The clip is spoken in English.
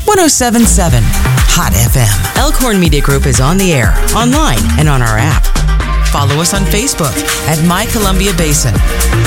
107.7 Hot FM. Elkhorn Media Group is on the air, online, and on our app. Follow us on Facebook at My Columbia Basin.